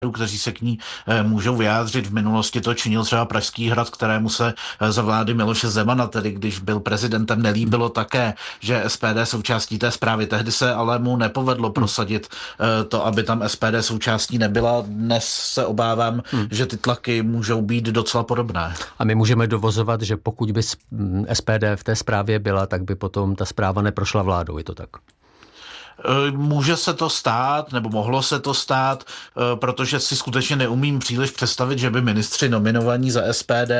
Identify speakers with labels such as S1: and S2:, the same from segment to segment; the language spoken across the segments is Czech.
S1: kteří se k ní můžou vyjádřit. V minulosti to činil třeba Pražský hrad, kterému se za vlády Miloše Zemana, tedy když byl prezidentem, nelíbilo také, že SPD součástí té zprávy. Tehdy se ale mu nepovedlo prosadit to, aby tam SPD součástí nebyla. Dnes se obávám, že ty tlaky můžou být docela podobné.
S2: A my můžeme dovozovat, že pokud by SPD v té zprávě byla, tak by potom ta zpráva neprošla vládou, je to tak?
S1: Může se to stát, nebo mohlo se to stát, protože si skutečně neumím příliš představit, že by ministři nominovaní za SPD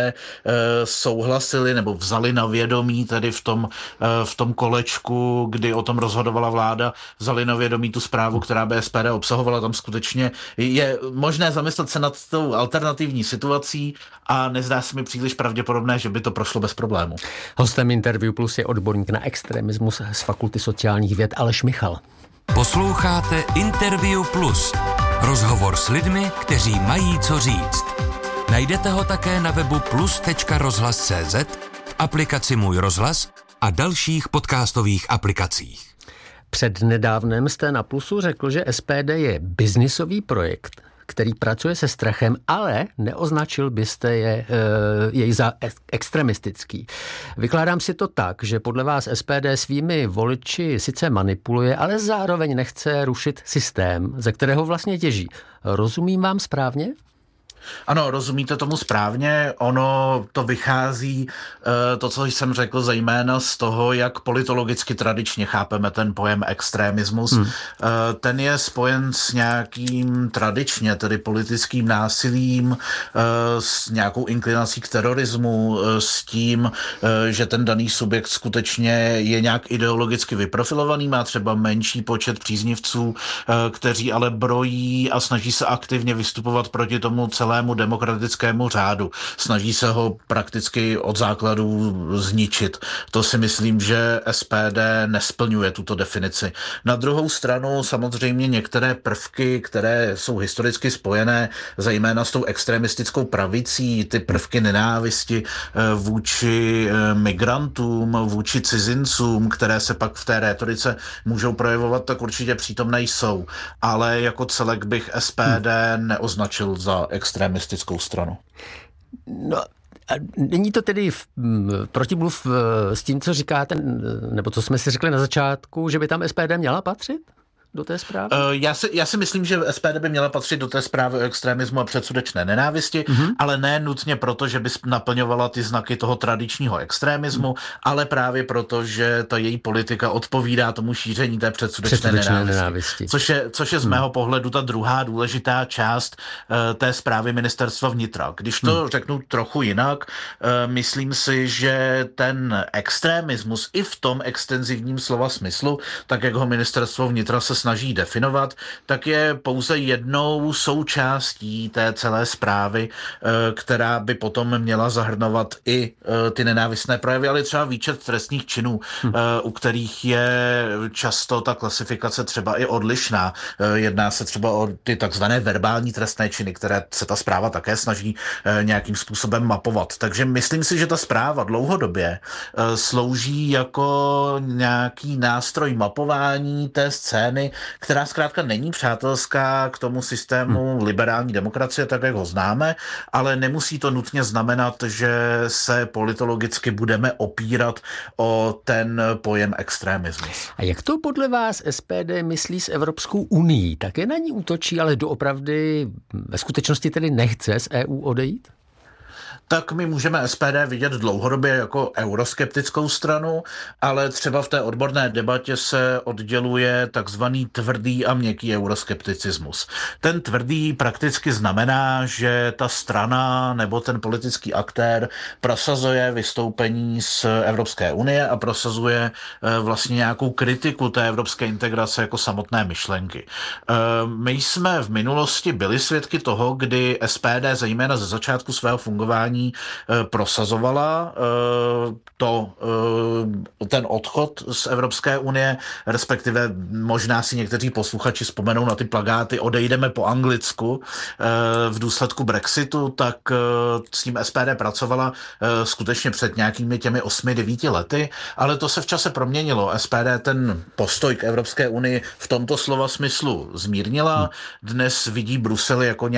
S1: souhlasili nebo vzali na vědomí, tedy v tom kolečku, kdy o tom rozhodovala vláda, vzali na vědomí tu zprávu, která by SPD obsahovala. Tam skutečně je možné zamyslet se nad tou alternativní situací a nezdá se mi příliš pravděpodobné, že by to prošlo bez problému.
S2: Hostem Interview Plus je odborník na extremismus z Fakulty sociálních věd Aleš Michal.
S3: Posloucháte Interview Plus. Rozhovor s lidmi, kteří mají co říct. Najdete ho také na webu plus.rozhlas.cz, v aplikaci Můj rozhlas a dalších podcastových aplikacích.
S2: Přednedávnem jste na Plusu řekl, že SPD je biznisový projekt, který pracuje se strachem, ale neoznačil byste jej za extremistický. Vykládám si to tak, že podle vás SPD svými voliči sice manipuluje, ale zároveň nechce rušit systém, ze kterého vlastně těží. Rozumím vám správně?
S1: Ano, rozumíte tomu správně. Ono to vychází, to, co jsem řekl, zejména z toho, jak politologicky tradičně chápeme ten pojem extremismus. Ten je spojen s nějakým tradičně, tedy politickým násilím, s nějakou inklinací k terorismu, s tím, že ten daný subjekt skutečně je nějak ideologicky vyprofilovaný, má třeba menší počet příznivců, kteří ale brojí a snaží se aktivně vystupovat proti tomu celému demokratickému řádu. Snaží se ho prakticky od základů zničit. To si myslím, že SPD nesplňuje tuto definici. Na druhou stranu samozřejmě některé prvky, které jsou historicky spojené zejména s tou extremistickou pravicí, ty prvky nenávisti vůči migrantům, vůči cizincům, které se pak v té rétorice můžou projevovat, tak určitě přítomné jsou. Ale jako celek bych SPD neoznačil za extremistickou stranu.
S2: No, a není to tedy protimluv s tím, co říkáte, nebo co jsme si řekli na začátku, že by tam SPD měla patřit do té zprávy?
S1: Já si myslím, že SPD by měla patřit do té zprávy o extremismu a předsudečné nenávisti, ale ne nutně proto, že by naplňovala ty znaky toho tradičního extremismu, ale právě proto, že ta její politika odpovídá tomu šíření té předsudečné nenávisti. Což je z mého pohledu ta druhá důležitá část té zprávy Ministerstva vnitra. Když to řeknu trochu jinak, myslím si, že ten extremismus i v tom extenzivním slova smyslu, tak jak ho Ministerstvo vnitra se snaží definovat, tak je pouze jednou součástí té celé zprávy, která by potom měla zahrnovat i ty nenávistné projevy, ale třeba výčet trestných činů, u kterých je často ta klasifikace třeba i odlišná. Jedná se třeba o ty takzvané verbální trestné činy, které se ta zpráva také snaží nějakým způsobem mapovat. Takže myslím si, že ta zpráva dlouhodobě slouží jako nějaký nástroj mapování té scény, která zkrátka není přátelská k tomu systému liberální demokracie, tak jak ho známe, ale nemusí to nutně znamenat, že se politologicky budeme opírat o ten pojem extremismus.
S2: A jak to podle vás SPD myslí s Evropskou unií? Také na ní útočí, ale doopravdy ve skutečnosti tedy nechce z EU odejít?
S1: Tak my můžeme SPD vidět dlouhodobě jako euroskeptickou stranu, ale třeba v té odborné debatě se odděluje takzvaný tvrdý a měkký euroskepticismus. Ten tvrdý prakticky znamená, že ta strana nebo ten politický aktér prosazuje vystoupení z Evropské unie a prosazuje vlastně nějakou kritiku té evropské integrace jako samotné myšlenky. My jsme v minulosti byli svědky toho, kdy SPD zejména ze začátku svého fungování prosazovala ten odchod z Evropské unie, respektive možná si někteří posluchači vzpomenou na ty plakáty odejdeme po Anglicku v důsledku Brexitu, tak s tím SPD pracovala skutečně před nějakými těmi 8-9 lety, ale to se v čase proměnilo. SPD ten postoj k Evropské unii v tomto slova smyslu zmírnila. Dnes vidí Brusel jako